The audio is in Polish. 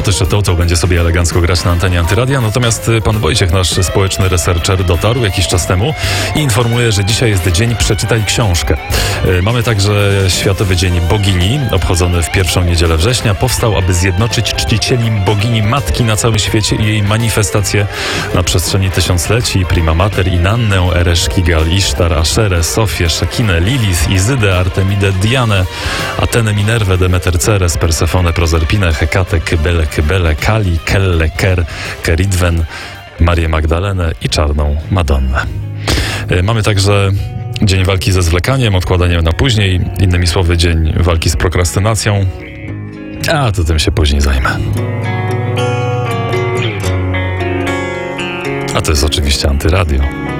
to jeszcze to będzie sobie elegancko grać na antenie Antyradia. Natomiast pan Wojciech, nasz społeczny researcher, dotarł jakiś czas temu i informuje, że dzisiaj jest dzień Przeczytaj książkę. Mamy także Światowy Dzień Bogini, obchodzony w pierwszą niedzielę września. Powstał, aby zjednoczyć czcicieli bogini Matki na całym świecie i jej manifestacje na przestrzeni tysiącleci. Prima Mater, Inannę, Ereszkigal, Isztar, Aszerę, Sofię, Szekinę, Lilith, Izydę, Artemidę, Dianę, Atenę, Minerwę, Demeter, Ceres, Persefonę, Prozerpinę, Hekatę, Kybele, Kali, Kelle, Keridwen, Marię Magdalenę i Czarną Madonnę. Mamy także Dzień walki ze zwlekaniem, odkładaniem na później, innymi słowy Dzień walki z prokrastynacją, a to tym się później zajmę. A to jest oczywiście Antyradio.